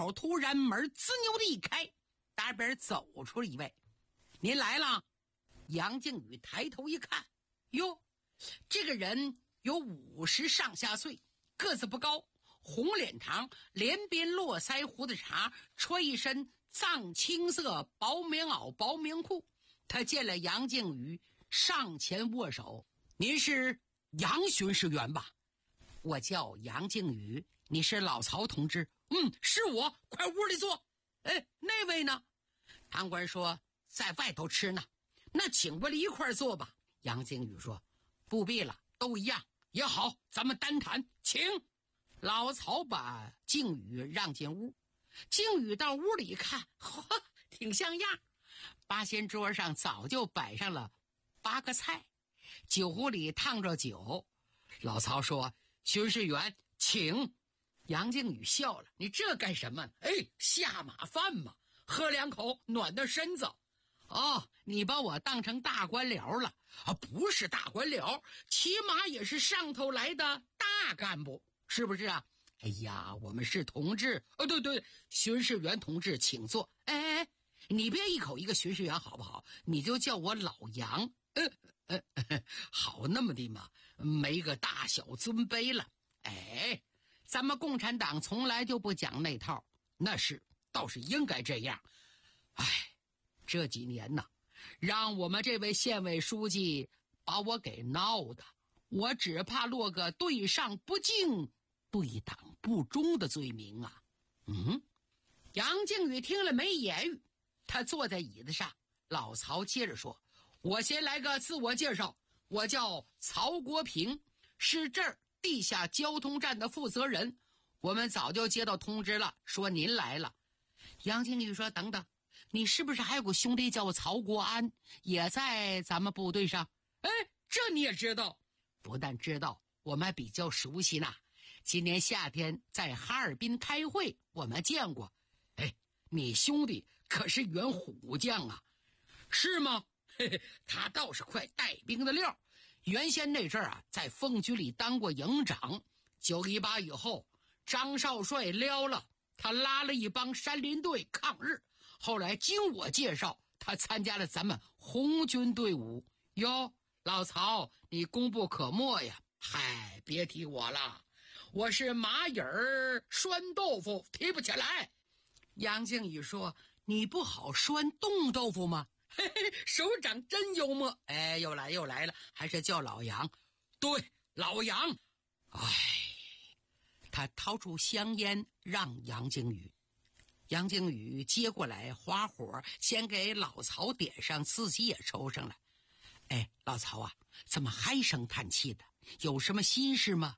口突然门滋扭的一开，大边走出了一位。您来了。杨靖宇抬头一看，哟，这个人有50上下岁，个子不高，红脸膛，连边络腮胡子茬，穿一身藏青色薄棉袄薄棉裤。他见了杨靖宇，上前握手。您是杨巡视员吧？我叫杨靖宇。你是老曹同志？是我，快屋里坐。那位呢？堂官说在外头吃呢。那请过来一块坐吧。杨靖宇说不必了，都一样也好，咱们单谈，请。老曹把靖宇让进屋。靖宇到屋里一看，挺像样。八仙桌上早就摆上了8个菜，酒壶里烫着酒。老曹说巡视员请。杨靖宇笑了，你这干什么？下马饭嘛，喝2口暖的身子。你把我当成大官僚了不是大官僚，起码也是上头来的大干部，是不是啊？哎呀，我们是同志。对，巡视员同志请坐。你别一口一个巡视员好不好？你就叫我老杨。好那么的嘛，没个大小尊卑了。咱们共产党从来就不讲那套，那是倒是应该这样。这几年呢，让我们这位县委书记把我给闹的，我只怕落个对上不敬、对党不忠的罪名啊。杨靖宇听了没言语，他坐在椅子上。老曹接着说，我先来个自我介绍，我叫曹国平，是这儿地下交通站的负责人。我们早就接到通知了，说您来了。杨靖宇说等等，你是不是还有个兄弟叫曹国安，也在咱们部队上？这你也知道？不但知道，我们还比较熟悉呢。今年夏天在哈尔滨开会，我们见过。你兄弟可是员虎将啊。是吗？他倒是块带兵的料。原先那阵儿在奉军里当过营长。918以后，张少帅撩了他，拉了一帮山林队抗日。后来经我介绍，他参加了咱们红军队伍。哟，老曹，你功不可没呀。别提我了，我是麻眼儿拴豆腐提不起来。杨靖宇说，你不好拴冻豆腐吗？首长真幽默。又来了，还是叫老杨。对，老杨。他掏出香烟让杨靖宇。杨靖宇接过来划火，先给老曹点上，自己也抽上了。老曹啊，怎么唉声叹气的？有什么心事吗？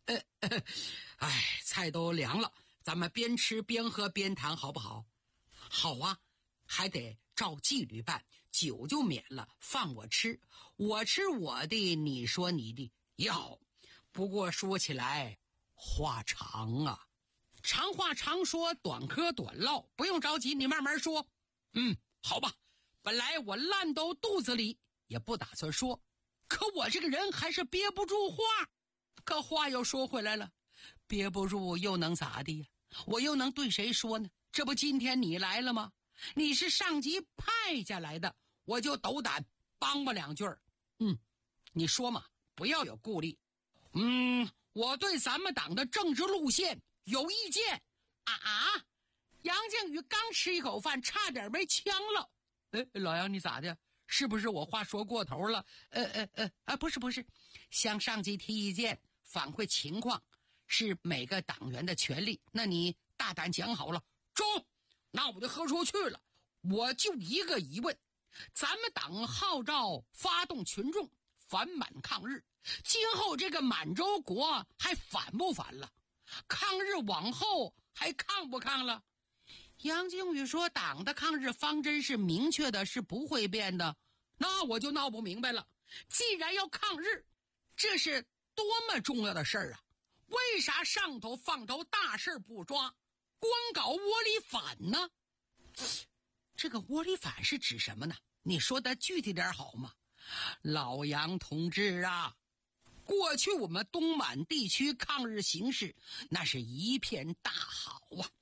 菜都凉了，咱们边吃边喝边谈好不好？好啊，还得照纪律办，酒就免了，饭我吃，我吃我的，你说你的。不过说起来话长啊。长话长说，短嗑短唠，不用着急，你慢慢说。好吧，本来我烂到肚子里也不打算说，可我这个人还是憋不住话。可话又说回来了，憋不住又能咋地呀？我又能对谁说呢？这不今天你来了吗？你是上级派下来的，我就斗胆帮吧2句。你说嘛，不要有顾虑。我对咱们党的政治路线有意见。杨靖宇刚吃一口饭，差点没呛了。老杨，你咋的？是不是我话说过头了？不是，向上级提意见，反馈情况是每个党员的权利。那你大胆讲好了。中，那我就喝出去了。我就一个疑问，咱们党号召发动群众反满抗日，今后这个满洲国还反不反了？抗日往后还抗不抗了？杨靖宇说，党的抗日方针是明确的，是不会变的。那我就闹不明白了，既然要抗日，这是多么重要的事儿啊，为啥上头放头大事不抓，光搞窝里反呢？这个窝里反是指什么呢？你说的具体点好吗？老杨同志啊，过去我们东满地区抗日形势那是一片大好啊，